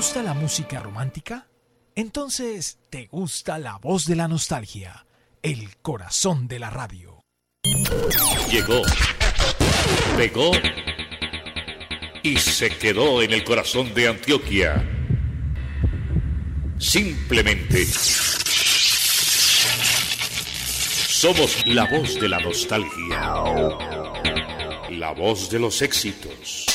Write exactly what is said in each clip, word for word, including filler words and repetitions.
gusta la música romántica? Entonces, ¿te gusta la voz de la nostalgia? El corazón de la radio. Llegó, pegó y se quedó en el corazón de Antioquia. Simplemente somos la voz de la nostalgia, la voz de los éxitos.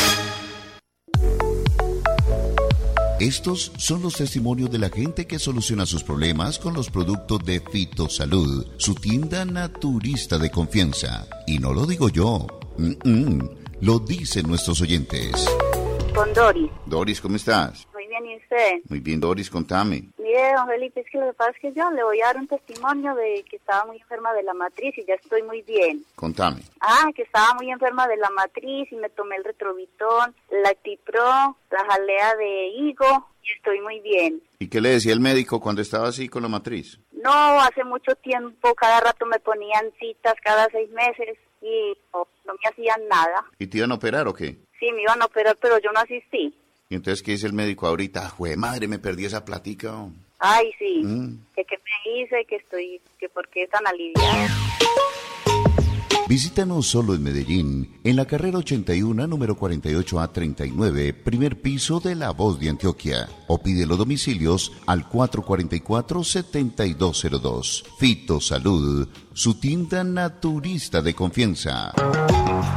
Estos son los testimonios de la gente que soluciona sus problemas con los productos de Fitosalud, su tienda naturista de confianza. Y no lo digo yo, Mm-mm. lo dicen nuestros oyentes. Con Doris. Doris, ¿cómo estás? Muy bien, ¿y usted? Muy bien, Doris, contame. Mire, don Felipe, es que lo que pasa es que yo le voy a dar un testimonio de que estaba muy enferma de la matriz y ya estoy muy bien. Contame. Ah, que estaba muy enferma de la matriz y me tomé el Retrovitón, la Actipro, la jalea de higo y estoy muy bien. ¿Y qué le decía el médico cuando estaba así con la matriz? No, hace mucho tiempo, cada rato me ponían citas cada seis meses y no, no me hacían nada. ¿Y te iban a operar o qué? Sí, me iban a operar, pero yo no asistí. ¿Y entonces qué dice el médico ahorita? ¡Jue madre, me perdí esa platica! Oh. Ay, sí, Mm. que qué me hice, que estoy, que por qué tan aliviada. Visítanos solo en Medellín, en la carrera ochenta y uno, número cuarenta y ocho A treinta y nueve, primer piso de La Voz de Antioquia. O pide los domicilios al cuatro cuatro cuatro, siete dos cero dos. Fitosalud, su tienda naturista de confianza.